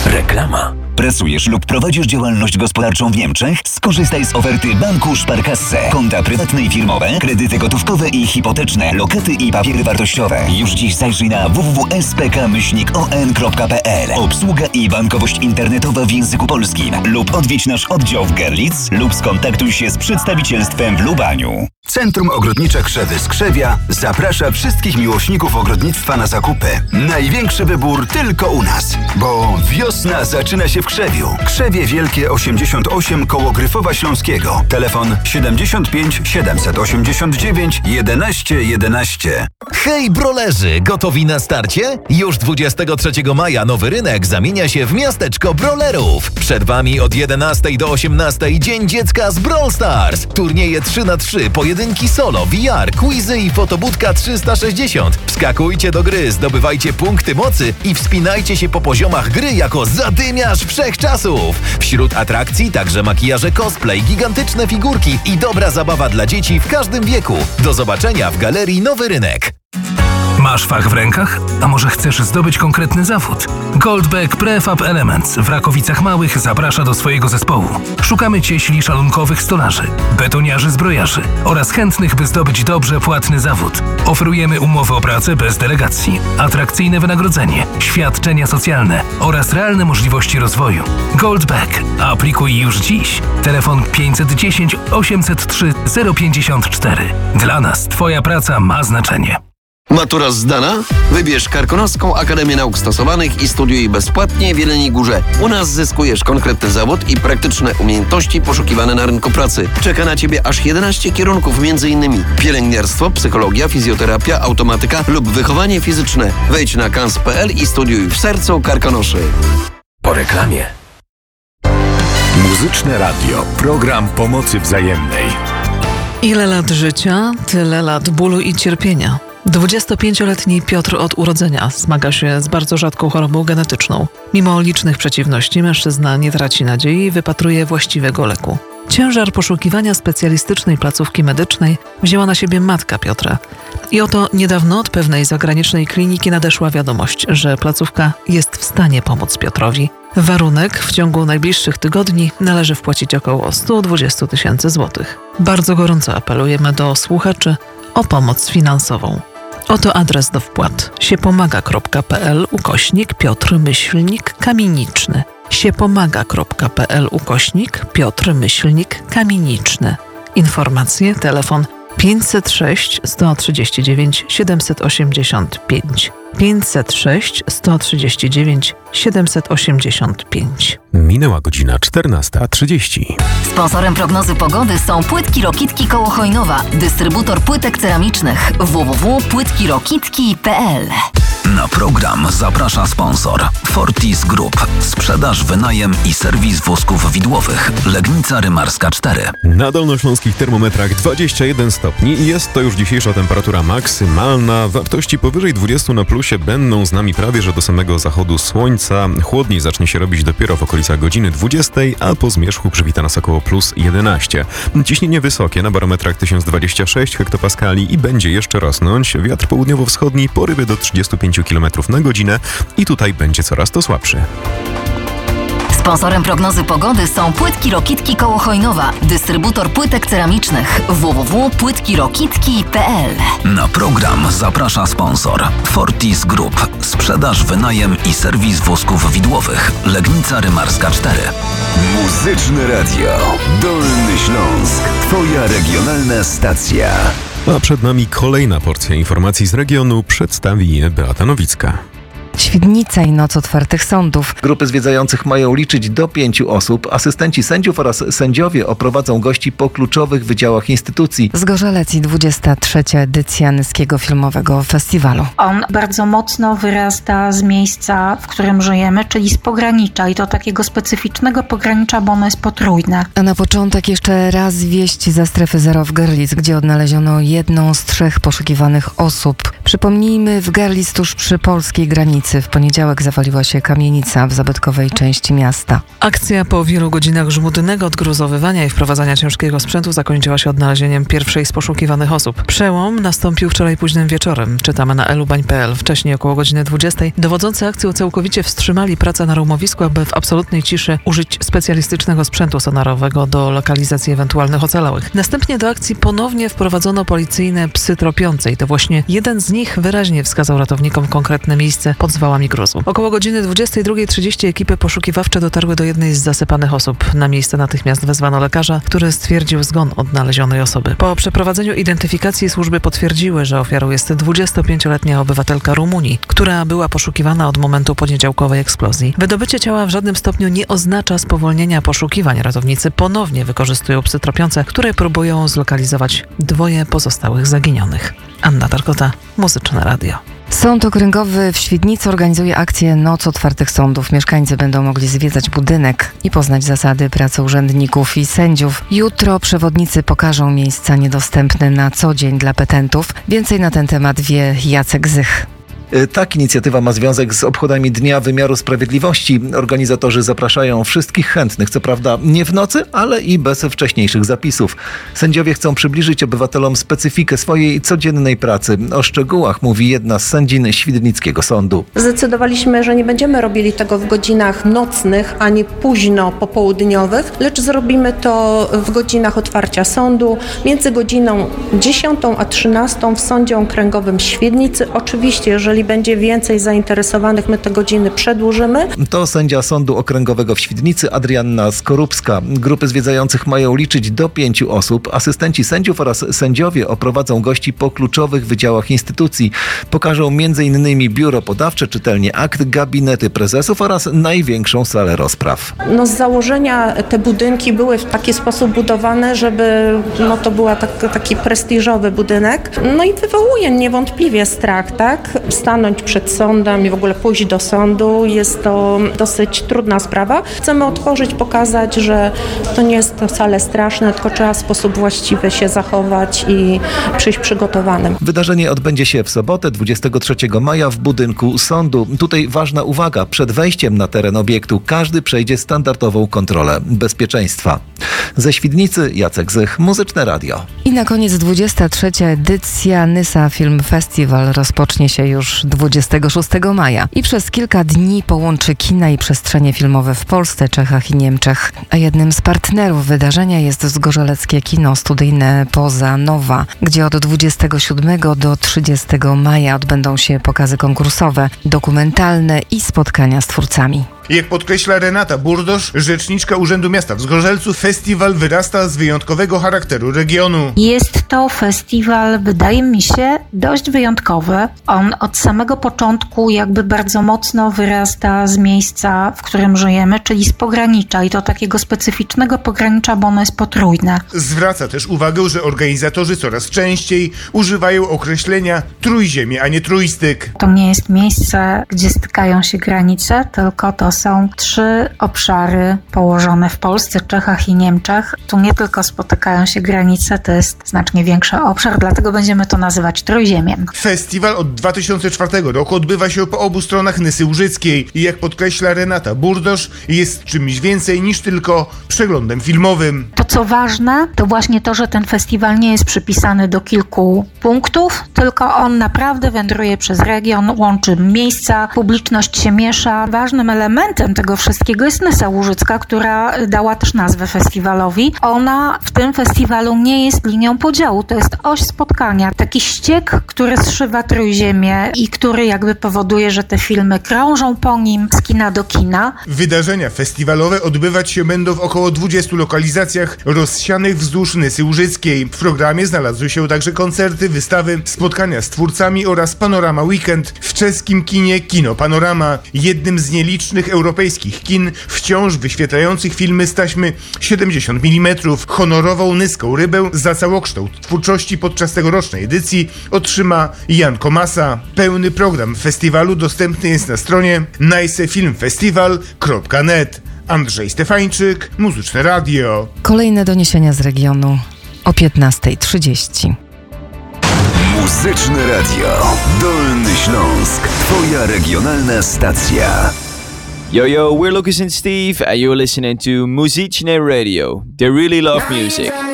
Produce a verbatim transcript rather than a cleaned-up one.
Reklama. Pracujesz lub prowadzisz działalność gospodarczą w Niemczech? Skorzystaj z oferty Banku Sparkasse. Konta prywatne i firmowe, kredyty gotówkowe i hipoteczne, lokaty i papiery wartościowe. Już dziś zajrzyj na w w w kropka s p k myślnik o n kropka p l. Obsługa i bankowość internetowa w języku polskim. Lub odwiedź nasz oddział w Görlitz lub skontaktuj się z przedstawicielstwem w Lubaniu. Centrum Ogrodnicze Krzewy Skrzewia zaprasza wszystkich miłośników ogrodnictwa na zakupy. Największy wybór tylko u nas, bo wiosna zaczyna się w Krzewiu. Krzewie Wielkie osiemdziesiąt osiem koło Gryfowa Śląskiego. Telefon siedemdziesiąt pięć siedemset osiemdziesiąt dziewięć jedenaście jedenaście. Hej brolerzy, gotowi na starcie? Już dwudziestego trzeciego maja Nowy Rynek zamienia się w miasteczko brolerów. Przed Wami od jedenastej do osiemnastej Dzień Dziecka z Brawl Stars. Turnieje trzy na trzy, pojedynki solo, V R, quizy i fotobudka trzysta sześćdziesiąt. Wskakujcie do gry, zdobywajcie punkty mocy i wspinajcie się po poziomach gry jako zadymiarz wszechczasów. Wśród atrakcji także makijaże cosplay, gigantyczne figurki i dobra zabawa dla dzieci w każdym wieku. Do zobaczenia w Galerii Nowy Rynek. Masz fach w rękach? A może chcesz zdobyć konkretny zawód? Goldbeck Prefab Elements w Rakowicach Małych zaprasza do swojego zespołu. Szukamy cieśli szalunkowych stolarzy, betoniarzy zbrojarzy oraz chętnych, by zdobyć dobrze płatny zawód. Oferujemy umowę o pracę bez delegacji, atrakcyjne wynagrodzenie, świadczenia socjalne oraz realne możliwości rozwoju. Goldbeck. Aplikuj już dziś. Telefon pięćset dziesięć osiemset trzy zero pięćdziesiąt cztery. Dla nas Twoja praca ma znaczenie. Matura zdana? Wybierz Karkonoską Akademię Nauk Stosowanych i studiuj bezpłatnie w Jeleniej Górze. U nas zyskujesz konkretny zawód i praktyczne umiejętności poszukiwane na rynku pracy. Czeka na Ciebie aż jedenaście kierunków, m.in. pielęgniarstwo, psychologia, fizjoterapia, automatyka lub wychowanie fizyczne. Wejdź na kans kropka p l i studiuj w sercu Karkonoszy. Po reklamie. Muzyczne Radio. Program pomocy wzajemnej. Ile lat życia, tyle lat bólu i cierpienia. dwudziestopięcioletni Piotr od urodzenia zmaga się z bardzo rzadką chorobą genetyczną. Mimo licznych przeciwności mężczyzna nie traci nadziei i wypatruje właściwego leku. Ciężar poszukiwania specjalistycznej placówki medycznej wzięła na siebie matka Piotra. I oto niedawno od pewnej zagranicznej kliniki nadeszła wiadomość, że placówka jest w stanie pomóc Piotrowi. Warunek: w ciągu najbliższych tygodni należy wpłacić około sto dwadzieścia tysięcy złotych. Bardzo gorąco apelujemy do słuchaczy o pomoc finansową. Oto adres do wpłat: siepomaga kropka p l ukośnik Piotr myślnik kamieniczny. siepomaga kropka p l ukośnik Piotr myślnik kamieniczny. Informacje: telefon pięćset sześć sto trzydzieści dziewięć siedemset osiemdziesiąt pięć. pięćset sześć sto trzydzieści dziewięć siedemset osiemdziesiąt pięć. Minęła godzina czternasta trzydzieści. Sponsorem prognozy pogody są Płytki Rokitki koło Chojnowa, dystrybutor płytek ceramicznych w w w kropka płytki rokitki kropka p l. Na program zaprasza sponsor Fortis Group. Sprzedaż, wynajem i serwis wózków widłowych. Legnica Rymarska cztery. Na dolnośląskich termometrach dwadzieścia jeden stopni i jest to już dzisiejsza temperatura maksymalna. Wartości powyżej dwudziestu na plusie będą z nami prawie że do samego zachodu słońca. Chłodniej zacznie się robić dopiero w okolicach godziny dwudziestej, a po zmierzchu przywita nas około plus jedenaście. Ciśnienie wysokie na barometrach tysiąc dwadzieścia sześć hektopaskali i będzie jeszcze rosnąć. Wiatr południowo-wschodni porywy do trzydziestu pięciu kilometrów na godzinę i tutaj będzie coraz to słabszy. Sponsorem prognozy pogody są Płytki Rokitki koło Chojnowa, dystrybutor płytek ceramicznych w w w kropka płytki rokitki kropka p l. Na program zaprasza sponsor Fortis Group. Sprzedaż, wynajem i serwis wózków widłowych. Legnica Rymarska cztery. Muzyczne Radio. Dolny Śląsk. Twoja regionalna stacja. A przed nami kolejna porcja informacji z regionu. Przedstawi je Beata Nowicka. Świdnica i noc otwartych sądów. Grupy zwiedzających mają liczyć do pięciu osób. Asystenci sędziów oraz sędziowie oprowadzą gości po kluczowych wydziałach instytucji. Zgorzelec i dwudziesta trzecia edycja Nyskiego Filmowego Festiwalu. On bardzo mocno wyrasta z miejsca, w którym żyjemy, czyli z pogranicza i to takiego specyficznego pogranicza, bo ono jest potrójne. A na początek jeszcze raz wieść ze strefy zero w Görlitz, gdzie odnaleziono jedną z trzech poszukiwanych osób. Przypomnijmy, w Görlitz tuż przy polskiej granicy nocy w poniedziałek zawaliła się kamienica w zabytkowej części miasta. Akcja po wielu godzinach żmudnego odgruzowywania i wprowadzania ciężkiego sprzętu zakończyła się odnalezieniem pierwszej z poszukiwanych osób. Przełom nastąpił wczoraj późnym wieczorem. Czytamy na elubań kropka p l. Wcześniej około godziny dwudziestej dowodzący akcją całkowicie wstrzymali pracę na rumowisku, aby w absolutnej ciszy użyć specjalistycznego sprzętu sonarowego do lokalizacji ewentualnych ocalałych. Następnie do akcji ponownie wprowadzono policyjne psy tropiące i to właśnie jeden z nich wyraźnie wskazał ratownikom konkretne miejsce pod zwałami gruzu. Około godziny dwudziestej drugiej trzydzieści ekipy poszukiwawcze dotarły do jednej z zasypanych osób. Na miejsce natychmiast wezwano lekarza, który stwierdził zgon odnalezionej osoby. Po przeprowadzeniu identyfikacji służby potwierdziły, że ofiarą jest dwudziestopięcioletnia obywatelka Rumunii, która była poszukiwana od momentu poniedziałkowej eksplozji. Wydobycie ciała w żadnym stopniu nie oznacza spowolnienia poszukiwań. Ratownicy ponownie wykorzystują psy tropiące, które próbują zlokalizować dwoje pozostałych zaginionych. Anna Tarkota, Muzyczne Radio. Sąd Okręgowy w Świdnicy organizuje akcję Noc Otwartych Sądów. Mieszkańcy będą mogli zwiedzać budynek i poznać zasady pracy urzędników i sędziów. Jutro przewodnicy pokażą miejsca niedostępne na co dzień dla petentów. Więcej na ten temat wie Jacek Zych. Tak, inicjatywa ma związek z obchodami Dnia Wymiaru Sprawiedliwości. Organizatorzy zapraszają wszystkich chętnych, co prawda nie w nocy, ale i bez wcześniejszych zapisów. Sędziowie chcą przybliżyć obywatelom specyfikę swojej codziennej pracy. O szczegółach mówi jedna z sędzin Świdnickiego Sądu. Zdecydowaliśmy, że nie będziemy robili tego w godzinach nocnych ani późno popołudniowych, lecz zrobimy to w godzinach otwarcia sądu między godziną dziesiątą a trzynastą w Sądzie Okręgowym w Świdnicy. Oczywiście, jeżeli będzie więcej zainteresowanych, my te godziny przedłużymy. To sędzia Sądu Okręgowego w Świdnicy Adrianna Skorupska. Grupy zwiedzających mają liczyć do pięciu osób. Asystenci sędziów oraz sędziowie oprowadzą gości po kluczowych wydziałach instytucji. Pokażą między innymi biuro podawcze, czytelnie akt, gabinety prezesów oraz największą salę rozpraw. No z założenia te budynki były w taki sposób budowane, żeby no to był tak, taki prestiżowy budynek. No i wywołuje niewątpliwie strach, tak? Stanąć przed sądem i w ogóle pójść do sądu jest to dosyć trudna sprawa. Chcemy otworzyć, pokazać, że to nie jest to wcale straszne, tylko trzeba w sposób właściwy się zachować i przyjść przygotowanym. Wydarzenie odbędzie się w sobotę, dwudziestego trzeciego maja w budynku sądu. Tutaj ważna uwaga, przed wejściem na teren obiektu każdy przejdzie standardową kontrolę bezpieczeństwa. Ze Świdnicy Jacek Zych, Muzyczne Radio. I na koniec dwudziesta trzecia edycja Nysa Film Festival rozpocznie się już dwudziestego szóstego maja i przez kilka dni połączy kina i przestrzenie filmowe w Polsce, Czechach i Niemczech. A jednym z partnerów wydarzenia jest zgorzeleckie kino studyjne Poza Nowa, gdzie od dwudziestego siódmego do trzydziestego maja odbędą się pokazy konkursowe, dokumentalne i spotkania z twórcami. Jak podkreśla Renata Burdosz, rzeczniczka Urzędu Miasta w Zgorzelcu, festiwal wyrasta z wyjątkowego charakteru regionu. Jest to festiwal, wydaje mi się, dość wyjątkowy. On od samego początku jakby bardzo mocno wyrasta z miejsca, w którym żyjemy, czyli z pogranicza i to takiego specyficznego pogranicza, bo ono jest potrójne. Zwraca też uwagę, że organizatorzy coraz częściej używają określenia trójziemie, a nie trójstyk. To nie jest miejsce, gdzie stykają się granice, tylko to są trzy obszary położone w Polsce, Czechach i Niemczech. Tu nie tylko spotykają się granice, to jest znacznie większy obszar, dlatego będziemy to nazywać trójziemiem. Festiwal od dwa tysiące czwartego roku odbywa się po obu stronach Nysy Łużyckiej i jak podkreśla Renata Burdosz, jest czymś więcej niż tylko przeglądem filmowym. To co ważne, to właśnie to, że ten festiwal nie jest przypisany do kilku punktów, tylko on naprawdę wędruje przez region, łączy miejsca, publiczność się miesza. Ważnym elementem tego wszystkiego jest Nysa Łużycka, która dała też nazwę festiwalowi. Ona w tym festiwalu nie jest linią podziału, to jest oś spotkania. Taki ściek, który zszywa trójziemię i który jakby powoduje, że te filmy krążą po nim z kina do kina. Wydarzenia festiwalowe odbywać się będą w około dwudziestu lokalizacjach rozsianych wzdłuż Nysy Łużyckiej. W programie znalazły się także koncerty, wystawy, spotkania z twórcami oraz Panorama Weekend w czeskim kinie Kino Panorama, jednym z nielicznych europejskich kin wciąż wyświetlających filmy z taśmy siedemdziesiąt milimetrów. Honorową nyską rybę za całokształt twórczości podczas tegorocznej edycji otrzyma Jan Komasa. Pełny program festiwalu dostępny jest na stronie nysefilmfestival kropka net. Andrzej Stefańczyk, Muzyczne Radio. Kolejne doniesienia z regionu o piętnasta trzydzieści. Muzyczne Radio. Dolny Śląsk. Twoja regionalna stacja. Yo, yo, we're Lucas and Steve, and you're listening to Muzyczne Radio. They really love music.